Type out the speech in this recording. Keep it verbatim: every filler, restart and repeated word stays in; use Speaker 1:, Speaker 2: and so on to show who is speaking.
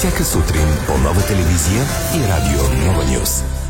Speaker 1: Всяка сутрин по Нова телевизия и радио Нова Нюз.